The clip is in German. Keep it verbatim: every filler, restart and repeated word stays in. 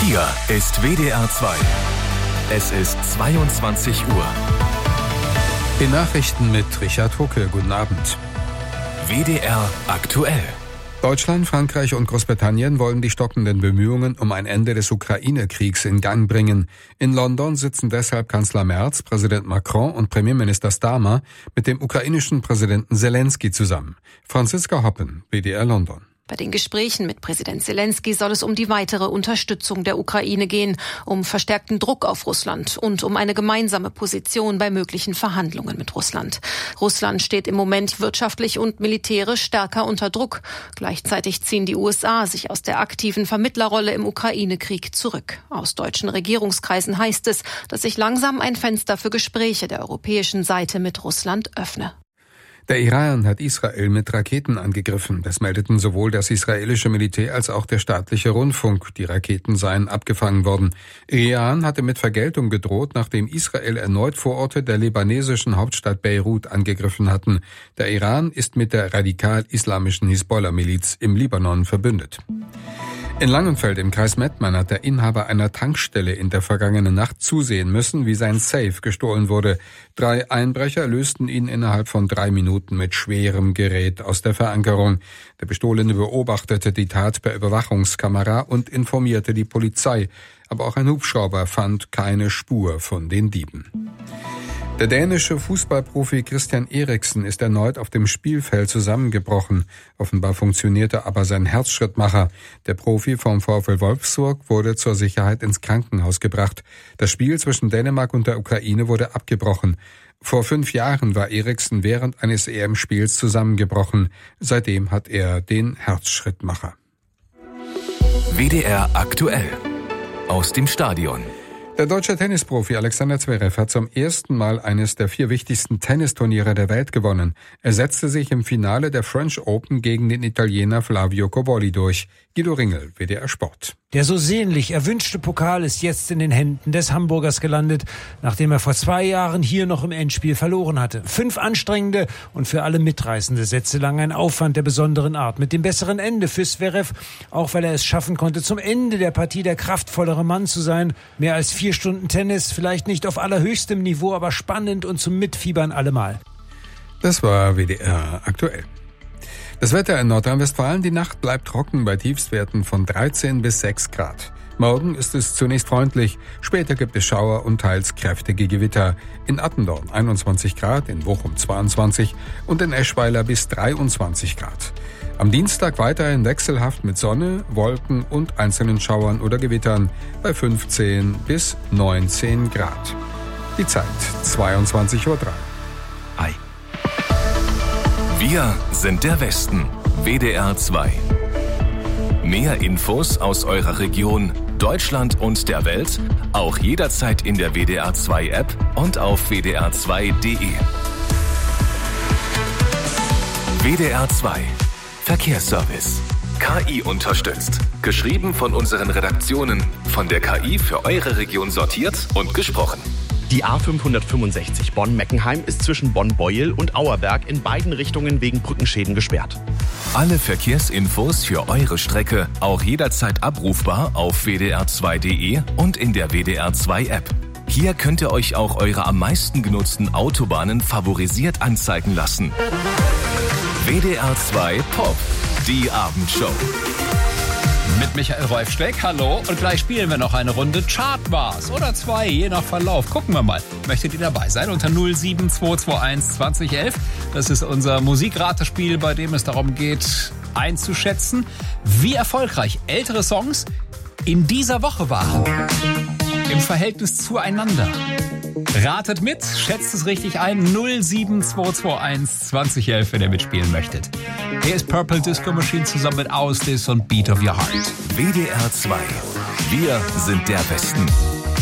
Hier ist W D R zwei. Es ist zweiundzwanzig Uhr. Die Nachrichten mit Richard Hucke. Guten Abend. W D R aktuell. Deutschland, Frankreich und Großbritannien wollen die stockenden Bemühungen um ein Ende des Ukraine-Kriegs in Gang bringen. In London sitzen deshalb Kanzler Merz, Präsident Macron und Premierminister Starmer mit dem ukrainischen Präsidenten Zelensky zusammen. Franziska Hoppen, W D R London. Bei den Gesprächen mit Präsident Zelensky soll es um die weitere Unterstützung der Ukraine gehen, um verstärkten Druck auf Russland und um eine gemeinsame Position bei möglichen Verhandlungen mit Russland. Russland steht im Moment wirtschaftlich und militärisch stärker unter Druck. Gleichzeitig ziehen die U S A sich aus der aktiven Vermittlerrolle im Ukraine-Krieg zurück. Aus deutschen Regierungskreisen heißt es, dass sich langsam ein Fenster für Gespräche der europäischen Seite mit Russland öffne. Der Iran hat Israel mit Raketen angegriffen. Das meldeten sowohl das israelische Militär als auch der staatliche Rundfunk. Die Raketen seien abgefangen worden. Iran hatte mit Vergeltung gedroht, nachdem Israel erneut Vororte der libanesischen Hauptstadt Beirut angegriffen hatten. Der Iran ist mit der radikal-islamischen Hisbollah-Miliz im Libanon verbündet. In Langenfeld im Kreis Mettmann hat der Inhaber einer Tankstelle in der vergangenen Nacht zusehen müssen, wie sein Safe gestohlen wurde. Drei Einbrecher lösten ihn innerhalb von drei Minuten mit schwerem Gerät aus der Verankerung. Der Bestohlene beobachtete die Tat per Überwachungskamera und informierte die Polizei. Aber auch ein Hubschrauber fand keine Spur von den Dieben. Der dänische Fußballprofi Christian Eriksen ist erneut auf dem Spielfeld zusammengebrochen. Offenbar funktionierte aber sein Herzschrittmacher. Der Profi vom VfL Wolfsburg wurde zur Sicherheit ins Krankenhaus gebracht. Das Spiel zwischen Dänemark und der Ukraine wurde abgebrochen. Vor fünf Jahren war Eriksen während eines E M-Spiels zusammengebrochen. Seitdem hat er den Herzschrittmacher. W D R aktuell. Aus dem Stadion. Der deutsche Tennisprofi Alexander Zverev hat zum ersten Mal eines der vier wichtigsten Tennisturniere der Welt gewonnen. Er setzte sich im Finale der French Open gegen den Italiener Flavio Cobolli durch. Guido Ringel, W D R Sport. Der so sehnlich erwünschte Pokal ist jetzt in den Händen des Hamburgers gelandet, nachdem er vor zwei Jahren hier noch im Endspiel verloren hatte. Fünf anstrengende und für alle mitreißende Sätze lang ein Aufwand der besonderen Art. Mit dem besseren Ende für Zverev, auch weil er es schaffen konnte, zum Ende der Partie der kraftvollere Mann zu sein. Mehr als vier Stunden Tennis, vielleicht nicht auf allerhöchstem Niveau, aber spannend und zum Mitfiebern allemal. Das war W D R aktuell. Das Wetter in Nordrhein-Westfalen: Die Nacht bleibt trocken bei Tiefstwerten von dreizehn bis sechs Grad. Morgen ist es zunächst freundlich, später gibt es Schauer und teils kräftige Gewitter. In Attendorn einundzwanzig Grad, in Bochum zweiundzwanzig und in Eschweiler bis dreiundzwanzig Grad. Am Dienstag weiterhin wechselhaft mit Sonne, Wolken und einzelnen Schauern oder Gewittern bei fünfzehn bis neunzehn Grad. Die Zeit zweiundzwanzig Uhr drei. Hi. Wir sind der Westen. W D R zwei. Mehr Infos aus eurer Region, Deutschland und der Welt, auch jederzeit in der W D R zwei App und auf w d r zwei punkt d e. W D R zwei. Verkehrsservice. K I unterstützt. Geschrieben von unseren Redaktionen. Von der K I für eure Region sortiert und gesprochen. Die A fünfhundertfünfundsechzig Bonn-Meckenheim ist zwischen Bonn-Beuel und Auerberg in beiden Richtungen wegen Brückenschäden gesperrt. Alle Verkehrsinfos für eure Strecke auch jederzeit abrufbar auf w d r zwei punkt d e und in der W D R zwei App. Hier könnt ihr euch auch eure am meisten genutzten Autobahnen favorisiert anzeigen lassen. W D R zwei Pop, die Abendshow. Mit Michael Rolfsteck, hallo. Und gleich spielen wir noch eine Runde Chartbars oder zwei, je nach Verlauf. Gucken wir mal. Möchtet ihr dabei sein? Unter null sieben zwei zwei eins zwanzig elf. Das ist unser Musikratespiel, bei dem es darum geht, einzuschätzen, wie erfolgreich ältere Songs in dieser Woche waren. Im Verhältnis zueinander. Ratet mit, schätzt es richtig ein. null sieben zwei zwei eins zwanzig elf, wenn ihr mitspielen möchtet. Hier ist Purple Disco Machine zusammen mit Ausdis und Beat of Your Heart. W D R zwei. Wir sind der Westen.